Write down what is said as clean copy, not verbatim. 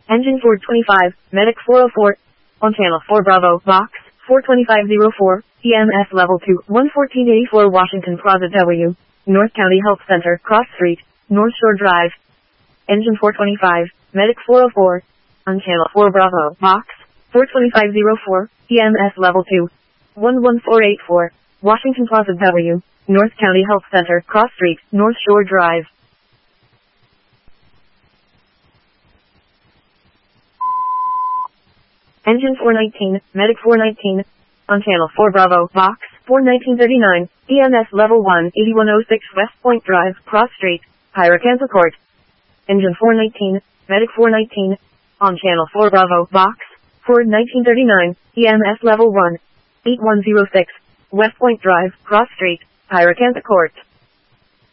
Engine 425, Medic 404. On channel 4 Bravo, box 42504, EMS level 2, 11484 Washington Plaza W, North County Health Center, Cross Street, North Shore Drive. Engine 425, Medic 404. On channel 4 Bravo, box 42504, EMS level 2, 11484, Washington Plaza W, North County Health Center, Cross Street, North Shore Drive. Engine 419, Medic 419. On channel 4 Bravo, box 41939, EMS level 1, 8106 West Point Drive, Cross Street, Piracansa Court. Engine 419, Medic 419. On channel 4 Bravo, box 41939, EMS level 1, 8106 West Point Drive, Cross Street, Piracansa Court.